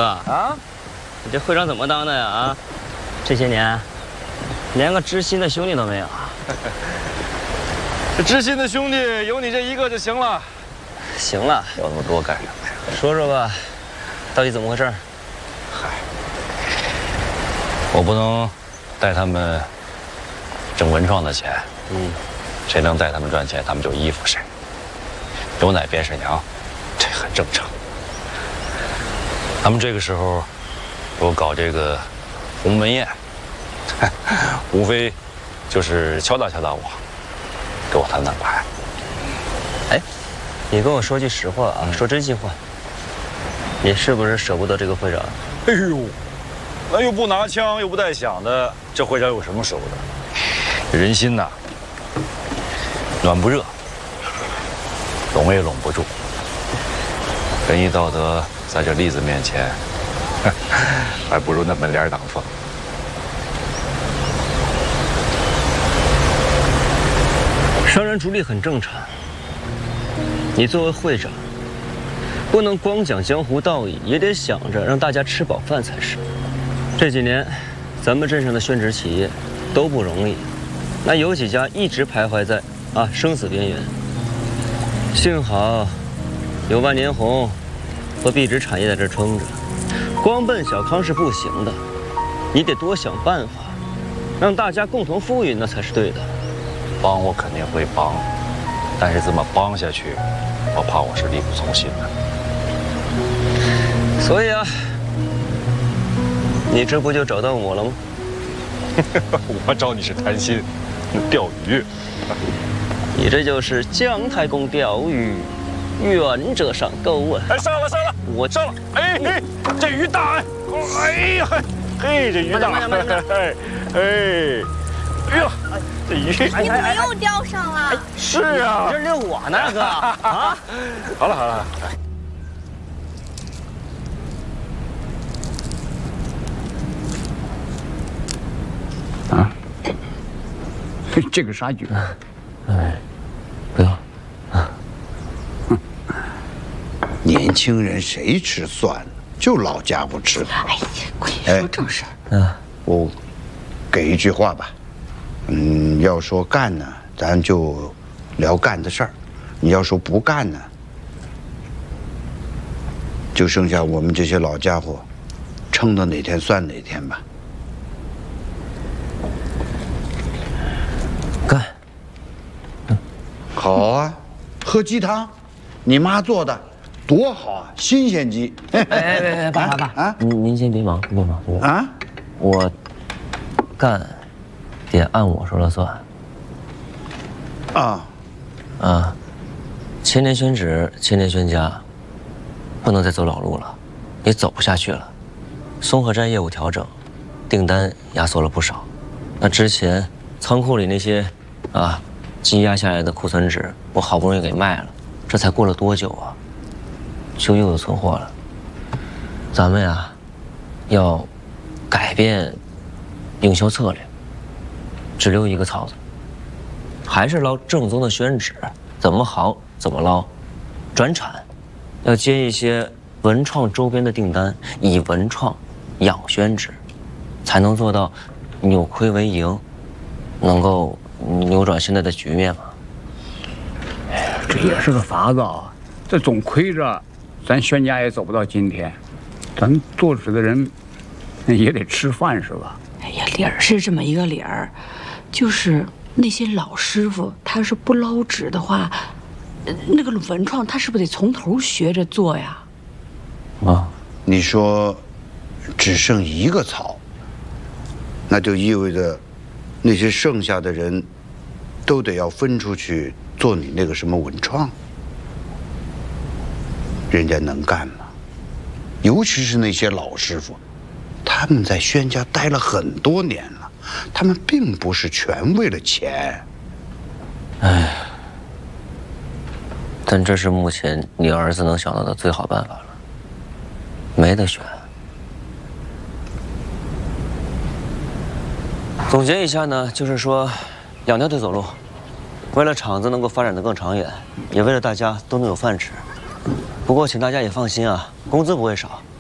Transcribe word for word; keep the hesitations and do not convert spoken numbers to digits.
哥啊，你这会长怎么当的呀？啊，这些年连个知心的兄弟都没有。 这知心的兄弟有你这一个就行了。 行了， 要那么多干什么呀？ 说说吧，到底怎么回事？ 嗨，我不能带他们挣文创的钱。嗯，谁能带他们赚钱，他们就依附谁。有奶便是娘，这很正常。他们这个时候给我搞这个鸿门宴，无非就是敲打敲打我，给我摊摊牌。 哎，你跟我说句实话啊，嗯、说真心话，你是不是舍不得这个会长？ 哎呦，那又不拿枪又不带响的，这会长有什么舍不得？人心呐，暖不热，拢也拢不住。仁义道德在这栗子面前，还不如那门帘挡风。 商人逐利很正常，你作为会长，不能光讲江湖道义，也得想着让大家吃饱饭才是。这几年，咱们镇上的宣纸企业都不容易，那有几家一直徘徊在啊生死边缘。幸好有万年红和碧纸产业在这撑着，光奔小康是不行的，你得多想办法，让大家共同富裕，那才是对的。 帮我肯定会帮，但是这么帮下去，我怕我是力不从心的。 所以啊，你这不就找到我了吗？ 我找你是谈心，钓鱼。 你这就是姜太公钓鱼，愿者上钩啊！ 哎，上了上了， 我上了！哎嘿，这鱼大哎！哎呀嘿，嘿这鱼大！哎哎哎呦，这鱼！ 你怎么又钓上了？ 是啊， 你这遛我呢，哥啊！ 好了好了， 啊，这个啥鱼？ 哎，不要啊！ 年轻人谁吃蒜呢？就老家不吃。 哎呀，快说正事儿。 嗯，我给一句话吧。嗯，要说干呢，咱就聊干的事儿；你要说不干呢，就剩下我们这些老家伙，撑到哪天算哪天吧。 干。 嗯，好啊，喝鸡汤，你妈做的，多好啊，新鲜鸡。 哎哎哎，爸爸爸啊，您您先别忙，别忙，我啊，我干。得按我说了算。 啊， 啊，千年宣纸，千年宣家，不能再走老路了，也走不下去了。松河斋业务调整，订单压缩了不少。那之前仓库里那些啊积压下来的库存纸，我好不容易给卖了，这才过了多久啊，就又有存货了。咱们呀，要改变营销策略。只留一个槽子，还是捞正宗的宣纸，怎么好怎么捞。转产，要接一些文创周边的订单，以文创养宣纸，才能做到扭亏为盈，能够扭转现在的局面嘛。 哎呀，这也是个法子啊！这总亏着，咱宣家也走不到今天。咱做纸的人也得吃饭是吧？ 哎呀，理儿是这么一个理儿。就是那些老师傅，他要是不捞纸的话，那个文创他是不是得从头学着做呀？ 啊，你说只剩一个槽，那就意味着那些剩下的人都得要分出去做你那个什么文创，人家能干吗？尤其是那些老师傅，他们在宣家待了很多年了。他们并不是全为了钱， 哎，但这是目前你儿子能想到的最好办法了，没得选。总结一下呢，就是说，两条腿走路，为了厂子能够发展得更长远，也为了大家都能有饭吃。不过，请大家也放心啊，工资不会少。